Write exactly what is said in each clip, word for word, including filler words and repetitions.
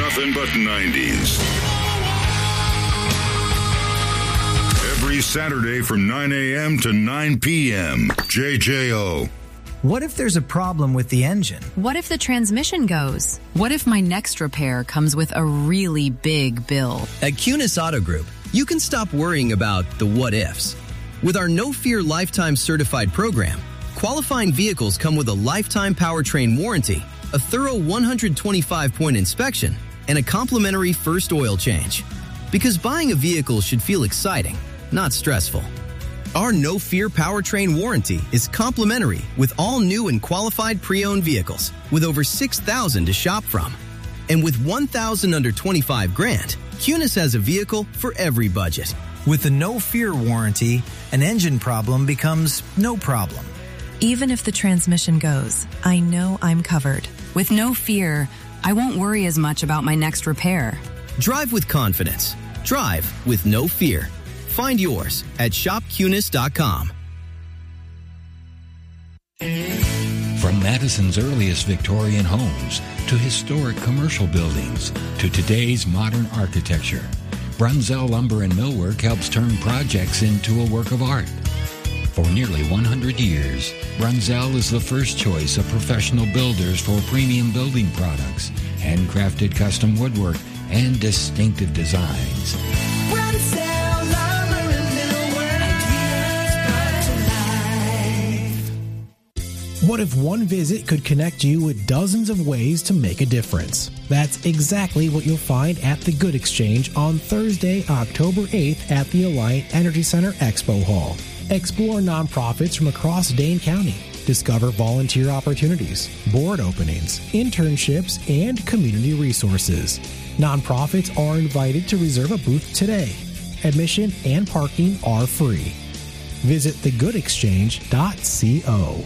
nothing but nineties. Every Saturday from nine a.m. to nine p.m. J J O. What if there's a problem with the engine? What if the transmission goes? What if my next repair comes with a really big bill? At Cunis Auto Group, you can stop worrying about the what-ifs. With our No Fear Lifetime Certified program, qualifying vehicles come with a lifetime powertrain warranty, a thorough one hundred twenty-five point inspection, and a complimentary first oil change. Because buying a vehicle should feel exciting, not stressful. Our No Fear powertrain warranty is complimentary with all new and qualified pre-owned vehicles with over six thousand to shop from. And with one thousand under twenty-five grand, Cunis has a vehicle for every budget. With the No Fear warranty, an engine problem becomes no problem. Even if the transmission goes, I know I'm covered. With No Fear, I won't worry as much about my next repair. Drive with confidence. Drive with No Fear. Find yours at shop cunis dot com. From Madison's earliest Victorian homes to historic commercial buildings to today's modern architecture, Brunzell Lumber and Millwork helps turn projects into a work of art. For nearly one hundred years, Brunzell is the first choice of professional builders for premium building products, handcrafted custom woodwork, and distinctive designs. Brunzell Lumber and Millwork. What if one visit could connect you with dozens of ways to make a difference? That's exactly what you'll find at the Good Exchange on Thursday, October eighth at the Alliant Energy Center Expo Hall. Explore nonprofits from across Dane County. Discover volunteer opportunities, board openings, internships, and community resources. Nonprofits are invited to reserve a booth today. Admission and parking are free. Visit the good exchange dot co.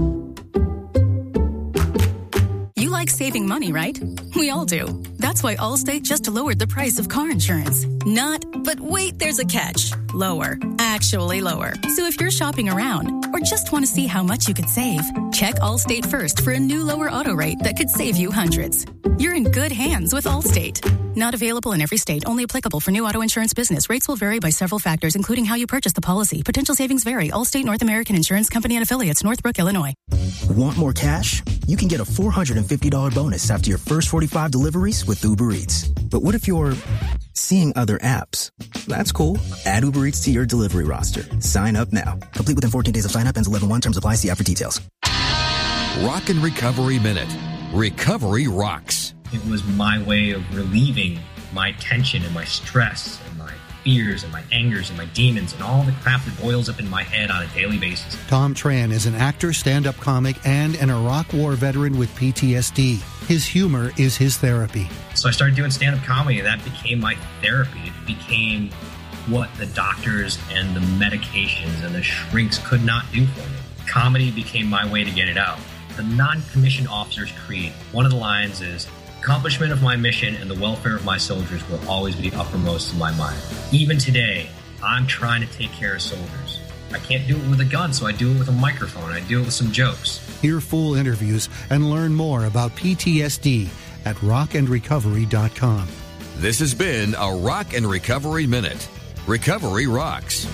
You like saving money, right? We all do. That's why Allstate just lowered the price of car insurance. Not, but wait, there's a catch. Lower. Actually lower. So if you're shopping around or just want to see how much you could save, check Allstate first for a new lower auto rate that could save you hundreds. You're in good hands with Allstate. Not available in every state. Only applicable for new auto insurance business. Rates will vary by several factors, including how you purchase the policy. Potential savings vary. Allstate North American Insurance Company and Affiliates, Northbrook, Illinois. Want more cash? You can get a four hundred fifty dollars bonus after your first forty-five deliveries with Uber Eats. But what if you're seeing other apps? That's cool. Add Uber Eats to your delivery roster. Sign up now. Complete within fourteen days of sign up. Ends eleven one. Terms apply. See app for details. Rock and Recovery Minute. Recovery rocks. It was my way of relieving my tension and my stress and my fears and my angers and my demons and all the crap that boils up in my head on a daily basis. Tom Tran is an actor, stand-up comic, and an Iraq War veteran with P T S D. His humor is his therapy. So I started doing stand-up comedy, and that became my therapy. It became what the doctors and the medications and the shrinks could not do for me. Comedy became my way to get it out. The non-commissioned officer's creed, one of the lines is, accomplishment of my mission and the welfare of my soldiers will always be uppermost in my mind. Even today, I'm trying to take care of soldiers. I can't do it with a gun, so I do it with a microphone. I do it with some jokes. Hear full interviews and learn more about P T S D at rock and recovery dot com. This has been a Rock and Recovery Minute. Recovery rocks.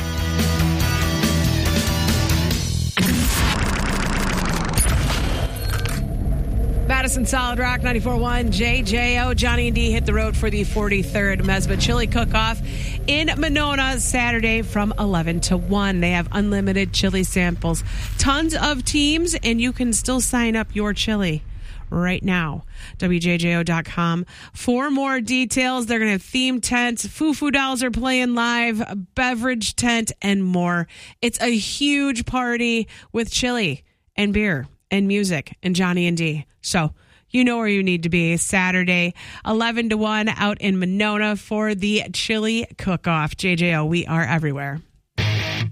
Madison Solid Rock ninety-four point one J J O. Johnny and D hit the road for the forty-third Mesba Chili Cook-Off in Monona Saturday from eleven to one. They have unlimited chili samples, tons of teams, and you can still sign up your chili right now. W J J O dot com for more details. They're going to have theme tents, Foo-Foo Dolls are playing live, a beverage tent, and more. It's a huge party with chili and beer and music and Johnny and D. So you know where you need to be. Saturday, eleven to one out in Monona for the Chili Cook-Off. J J O, we are everywhere.